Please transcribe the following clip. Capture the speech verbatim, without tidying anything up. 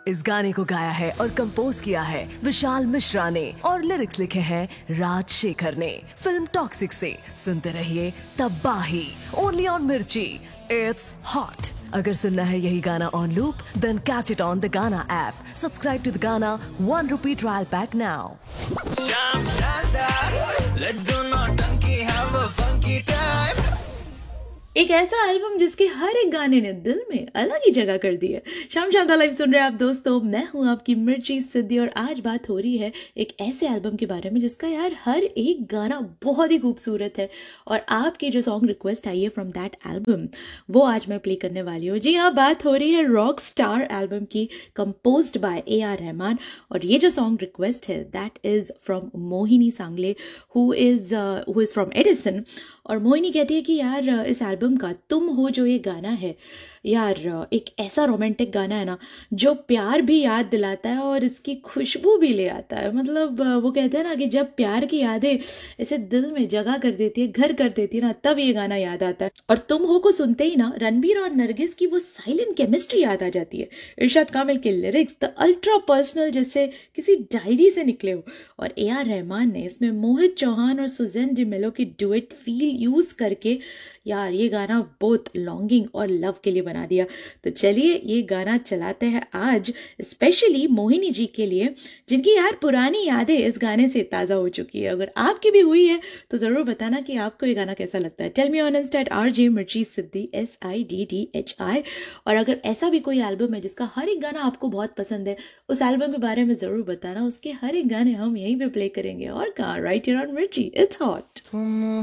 इस गाने को गाया है और कंपोज किया है विशाल मिश्रा ने और लिरिक्स लिखे हैं राज शेखर ने। फिल्म टॉक्सिक से सुनते रहिए तबाही, ओनली ऑन मिर्ची। It's hot. अगर सुनना है यही गाना on loop, then catch it on the गाना ऐप। सब्सक्राइब टू द गाना one rupee trial pack now. Sham Shanda, let's do naughty, have a funky time. एक ऐसा एल्बम जिसके हर एक गाने ने दिल में अलग ही जगह कर दी है। शाम शांता लाइव सुन रहे हैं आप दोस्तों, मैं हूं आपकी मिर्ची सिद्धि और आज बात हो रही है एक ऐसे एल्बम के बारे में जिसका यार हर एक गाना बहुत ही खूबसूरत है और आपकी जो सॉन्ग रिक्वेस्ट आई है फ्रॉम दैट एल्बम वो आज मैं प्ले करने वाली हूँ। जी हाँ, बात हो रही है रॉक स्टार एल्बम की, composed bye A R Rahman. और ये जो सॉन्ग रिक्वेस्ट है दैट इज़ फ्रॉम मोहिनी सांगले who is who is from Edison. और मोहिनी कहती है कि यार इस एल्बम का तुम हो जो ये गाना है यार एक ऐसा रोमांटिक गाना है ना जो प्यार भी याद दिलाता है और इसकी खुशबू भी ले आता है। मतलब वो कहते हैं ना कि जब प्यार की यादें ऐसे दिल में जगह कर देती है, घर कर देती है ना, तब ये गाना याद आता है। और तुम हो को सुनते ही ना रणबीर और नरगिस की वो साइलेंट केमिस्ट्री याद आ जाती है। इरशाद कामिल के लिरिक्स द अल्ट्रा पर्सनल जैसे किसी डायरी से निकले हो। और ए आर रहमान ने इसमें मोहित चौहान और सुजैन डिमेलो की डुएट फील यूज करके यार ये गाना बहुत लॉन्गिंग और लव के लिए बना दिया। तो चलिए ये गाना चलाते हैं आज स्पेशली मोहिनी जी के लिए, जिनकी यार पुरानी यादें इस गाने से ताज़ा हो चुकी है। अगर आपकी भी हुई है तो ज़रूर बताना कि आपको ये गाना कैसा लगता है। Tell me on Insta eight R J मिर्ची सिद्धि, S I D D H I. और अगर ऐसा भी कोई एल्बम है जिसका हर एक गाना आपको बहुत पसंद है, उस एल्बम के बारे में ज़रूर बताना। उसके हर एक गाने हम यहीं पे प्ले करेंगे और कहाँ, राइट हियर ऑन मिर्ची। It's hot.